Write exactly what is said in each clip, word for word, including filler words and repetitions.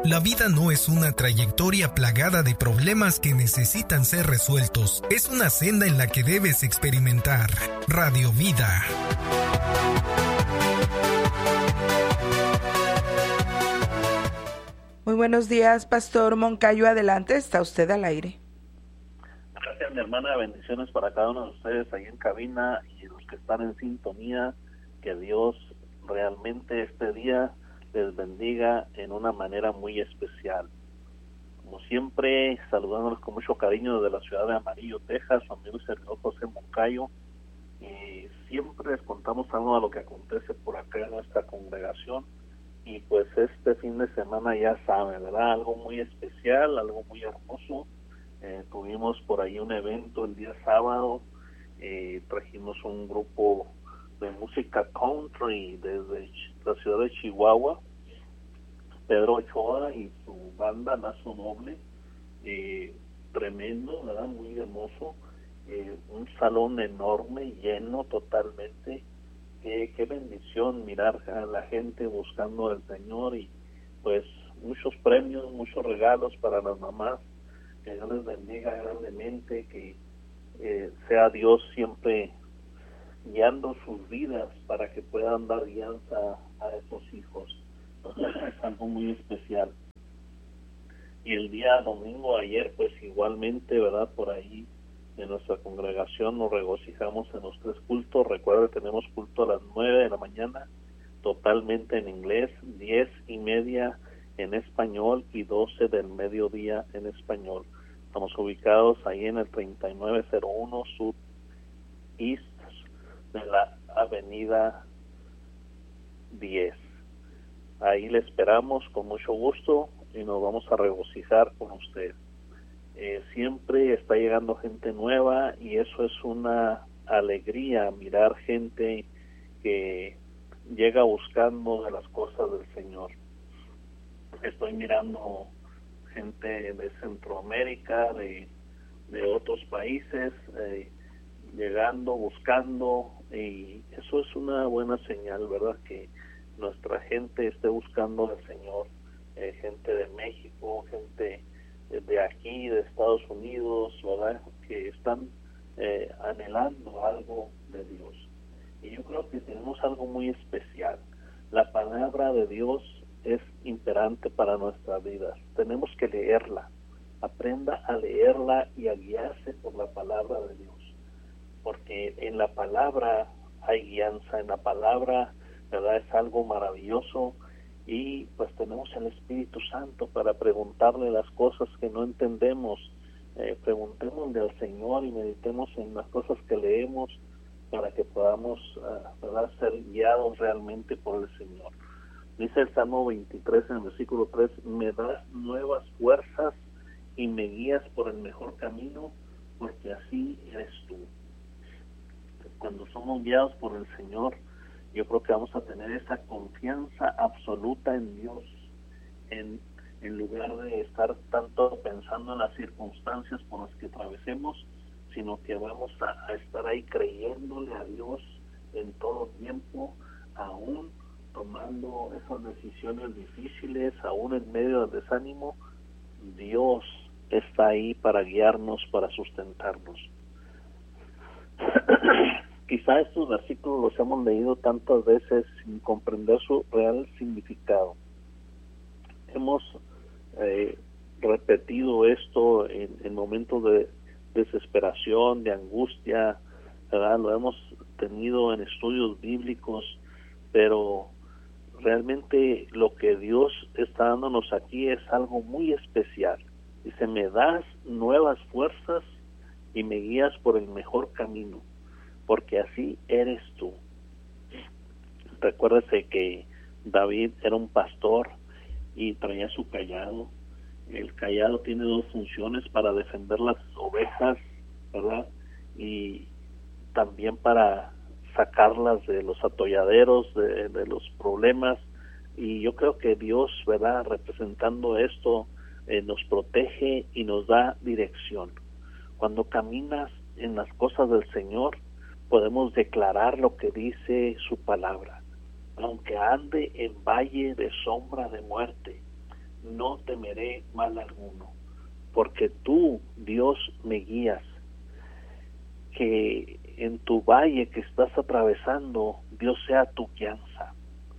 La vida no es una trayectoria plagada de problemas que necesitan ser resueltos. Es una senda en la que debes experimentar. Radio Vida. Muy buenos días, Pastor Moncayo. Adelante, está usted al aire. Gracias, mi hermana. Bendiciones para cada uno de ustedes ahí en cabina y los que están en sintonía. Que Dios realmente este día les bendiga en una manera muy especial. Como siempre, saludándolos con mucho cariño desde la ciudad de Amarillo, Texas, su amigo y servidor José Moncayo. Y siempre les contamos algo de lo que acontece por acá en nuestra congregación. Y pues este fin de semana ya saben, ¿verdad? Algo muy especial, algo muy hermoso. Eh, tuvimos por ahí un evento el día sábado. Eh, trajimos un grupo de música country desde la ciudad de Chihuahua, Pedro Ochoa y su banda Lazo Noble, eh, tremendo, ¿verdad? Muy hermoso, eh, un salón enorme, lleno totalmente. Eh, qué bendición mirar a la gente buscando al Señor y pues muchos premios, muchos regalos para las mamás. Que Dios les bendiga grandemente, que eh, sea Dios siempre guiando sus vidas para que puedan dar guianza a esos hijos. Es algo muy especial. Y el día domingo, ayer, pues igualmente, ¿verdad? Por ahí en nuestra congregación nos regocijamos en los tres cultos. Recuerda que tenemos culto a las nueve de la mañana, totalmente en inglés, diez y media en español y doce del mediodía en español. Estamos ubicados ahí en el treinta y nueve cero uno Sur East de la avenida diez. Ahí le esperamos con mucho gusto y nos vamos a regocijar con usted. Eh, siempre está llegando gente nueva y eso es una alegría, mirar gente que llega buscando de las cosas del Señor. Estoy mirando gente de Centroamérica, de, de otros países, eh, llegando, buscando, y eso es una buena señal, ¿verdad? Que nuestra gente esté buscando al Señor, eh, gente de México, gente de aquí, de Estados Unidos, ¿verdad? Que están eh, anhelando algo de Dios. Y yo creo que tenemos algo muy especial. La palabra de Dios es imperante para nuestras vidas. Tenemos que leerla. Aprenda a leerla y a guiarse por la palabra de Dios. Porque en la palabra hay guianza, en la palabra, ¿verdad? Es algo maravilloso. Y pues tenemos el Espíritu Santo para preguntarle las cosas que no entendemos. Eh, preguntémosle al Señor y meditemos en las cosas que leemos para que podamos uh, ¿verdad? Ser guiados realmente por el Señor. Dice el Salmo veintitrés en el versículo tres, me das nuevas fuerzas y me guías por el mejor camino, porque así eres tú. Cuando somos guiados por el Señor, yo creo que vamos a tener esa confianza absoluta en Dios, en, en lugar de estar tanto pensando en las circunstancias por las que atravesemos, sino que vamos a, a estar ahí creyéndole a Dios en todo tiempo, aún tomando esas decisiones difíciles, aún en medio del desánimo. Dios está ahí para guiarnos, para sustentarnos. Quizá estos versículos los hemos leído tantas veces sin comprender su real significado. Hemos eh, repetido esto en, en momentos de desesperación, de angustia, ¿verdad? Lo hemos tenido en estudios bíblicos, pero realmente lo que Dios está dándonos aquí es algo muy especial. Dice, me das nuevas fuerzas y me guías por el mejor camino, porque así eres tú. Recuérdese que David era un pastor y traía su cayado. El cayado tiene dos funciones, para defender las ovejas, ¿verdad? Y también para sacarlas de los atolladeros, de, de los problemas. Y yo creo que Dios, ¿verdad?, representando esto, eh, nos protege y nos da dirección. Cuando caminas en las cosas del Señor, podemos declarar lo que dice su palabra. Aunque ande en valle de sombra de muerte, no temeré mal alguno, porque tú, Dios, me guías. Que en tu valle que estás atravesando, Dios sea tu guianza.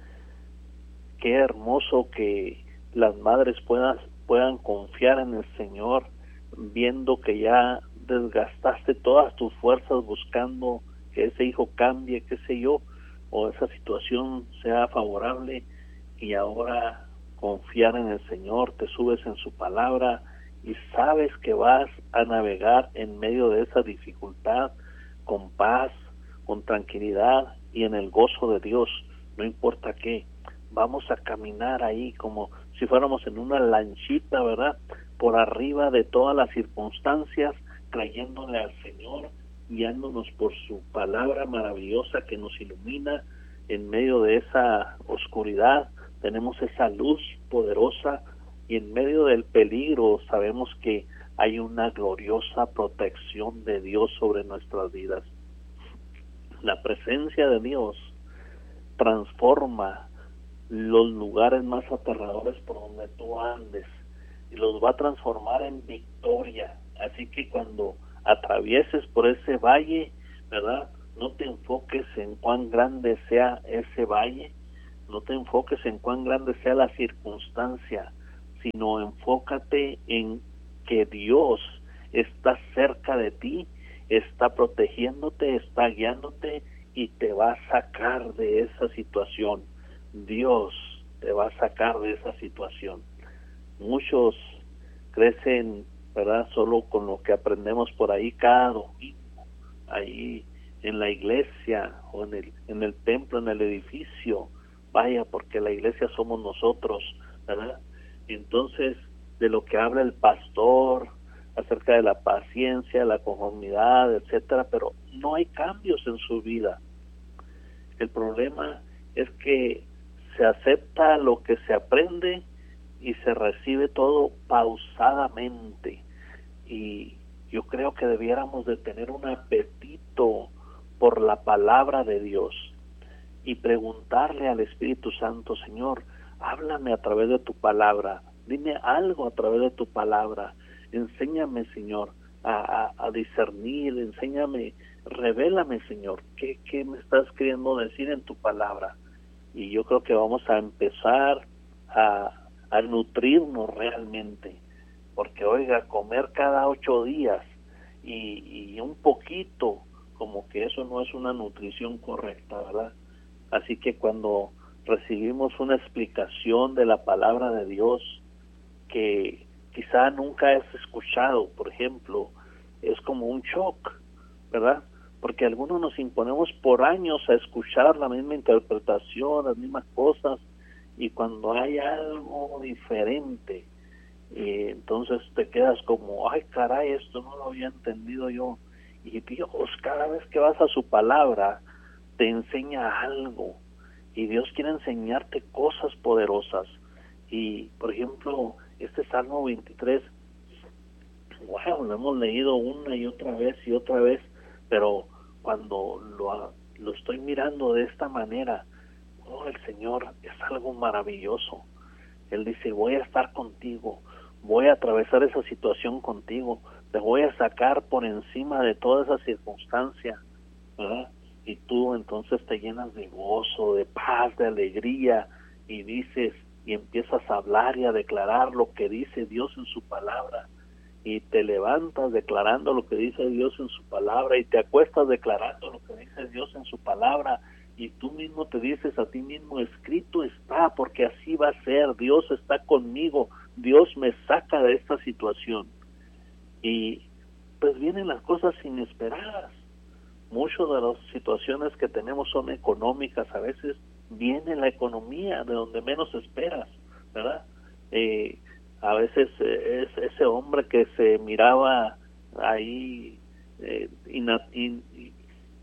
Qué hermoso que las madres puedan, puedan confiar en el Señor, viendo que ya desgastaste todas tus fuerzas buscando que ese hijo cambie, qué sé yo, o esa situación sea favorable, y ahora confiar en el Señor, te subes en su palabra y sabes que vas a navegar en medio de esa dificultad con paz, con tranquilidad y en el gozo de Dios, no importa qué. Vamos a caminar ahí como si fuéramos en una lanchita, ¿verdad? Por arriba de todas las circunstancias, creyéndole al Señor, guiándonos por su palabra maravillosa que nos ilumina en medio de esa oscuridad. Tenemos esa luz poderosa, y en medio del peligro sabemos que hay una gloriosa protección de Dios sobre nuestras vidas. La presencia de Dios transforma los lugares más aterradores por donde tú andes y los va a transformar en victoria. Así que cuando atravieses por ese valle, ¿verdad?, no te enfoques en cuán grande sea ese valle, no te enfoques en cuán grande sea la circunstancia, sino enfócate en que Dios está cerca de ti, está protegiéndote, está guiándote y te va a sacar de esa situación. Dios te va a sacar de esa situación. Muchos crecen, ¿verdad?, solo con lo que aprendemos por ahí cada domingo, ahí en la iglesia o en el, en el templo, en el edificio. Vaya, porque la iglesia somos nosotros, ¿verdad? Entonces, de lo que habla el pastor acerca de la paciencia, la conformidad, etcétera, pero no hay cambios en su vida. El problema es que se acepta lo que se aprende y se recibe todo pausadamente, y yo creo que debiéramos de tener un apetito por la palabra de Dios y preguntarle al Espíritu Santo: Señor, háblame a través de tu palabra, dime algo a través de tu palabra, enséñame, Señor, a, a, a discernir, enséñame, revélame, Señor, ¿qué, qué me estás queriendo decir en tu palabra? Y yo creo que vamos a empezar a, a nutrirnos realmente, porque oiga, comer cada ocho días y, y un poquito, como que eso no es una nutrición correcta, ¿verdad? Así que cuando recibimos una explicación de la palabra de Dios que quizá nunca has escuchado, por ejemplo, es como un shock, ¿verdad? Porque algunos nos imponemos por años a escuchar la misma interpretación, las mismas cosas, y cuando hay algo diferente, eh, entonces te quedas como, ay caray, esto no lo había entendido yo. Y Dios, cada vez que vas a su palabra, te enseña algo, y Dios quiere enseñarte cosas poderosas. Y por ejemplo, este Salmo veintitrés, wow, lo hemos leído una y otra vez y otra vez, pero cuando lo, lo estoy mirando de esta manera, oh, el Señor es algo maravilloso. Él dice, voy a estar contigo, voy a atravesar esa situación contigo, te voy a sacar por encima de toda esa circunstancia, ¿verdad? Y tú entonces te llenas de gozo, de paz, de alegría, y dices, y empiezas a hablar y a declarar lo que dice Dios en su palabra, y te levantas declarando lo que dice Dios en su palabra, y te acuestas declarando lo que dice Dios en su palabra, y tú mismo te dices a ti mismo, escrito está, porque así va a ser, Dios está conmigo, Dios me saca de esta situación. Y pues vienen las cosas inesperadas. Muchas de las situaciones que tenemos son económicas, a veces viene la economía de donde menos esperas, ¿verdad? Eh, a veces eh, es ese hombre que se miraba ahí eh, ina, in, in,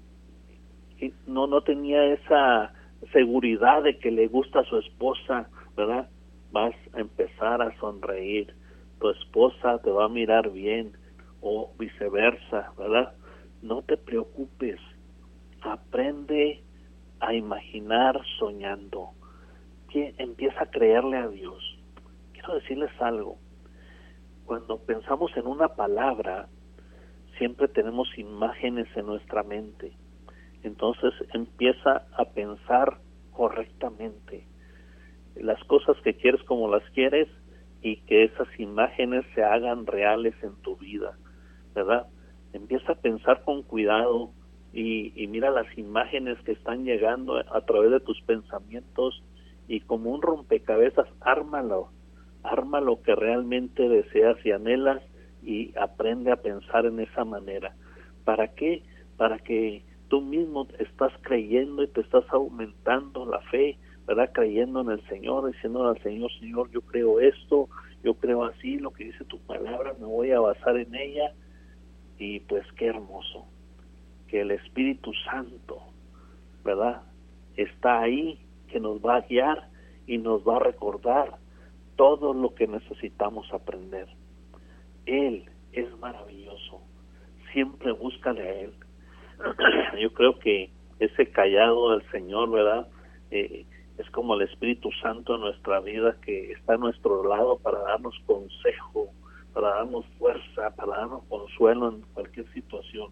in, no no tenía esa seguridad de que le gusta a su esposa, ¿verdad? Vas a empezar a sonreír, tu esposa te va a mirar bien, o viceversa, ¿verdad? No te preocupes, aprende a imaginar soñando, que empieza a creerle a Dios. Quiero quiero decirles algo. Cuando pensamos en una palabra, siempre tenemos imágenes en nuestra mente. Entonces empieza a pensar correctamente las cosas que quieres como las quieres, y que esas imágenes se hagan reales en tu vida, ¿verdad? Empieza a pensar con cuidado y, y mira las imágenes que están llegando a través de tus pensamientos, y como un rompecabezas, ármalo, arma lo que realmente deseas y anhelas, y aprende a pensar en esa manera. ¿Para qué? Para que tú mismo estás creyendo y te estás aumentando la fe, ¿verdad? Creyendo en el Señor, diciendo al Señor, Señor, yo creo esto, yo creo así, lo que dice tu palabra, me voy a basar en ella. Y pues qué hermoso, que el Espíritu Santo, ¿verdad?, está ahí, que nos va a guiar y nos va a recordar todo lo que necesitamos aprender. Él es maravilloso, siempre búscale a Él. Yo creo que ese callado del Señor, ¿verdad?, eh, es como el Espíritu Santo en nuestra vida, que está a nuestro lado para darnos consejo, para darnos fuerza, para darnos consuelo en cualquier situación.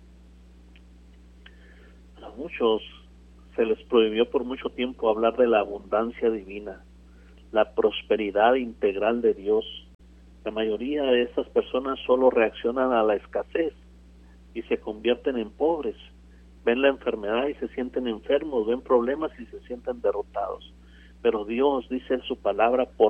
A muchos se les prohibió por mucho tiempo hablar de la abundancia divina, la prosperidad integral de Dios. La mayoría de estas personas solo reaccionan a la escasez y se convierten en pobres. Ven la enfermedad y se sienten enfermos, ven problemas y se sienten derrotados. Pero Dios dice en su palabra, por